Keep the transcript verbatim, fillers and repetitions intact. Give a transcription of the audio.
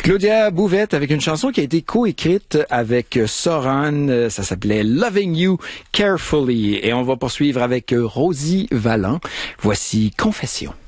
Claudia Bouvette avec une chanson qui a été coécrite avec Soran. Ça s'appelait Loving You Carefully. Et on va poursuivre avec Rosie Valland. Voici Confession.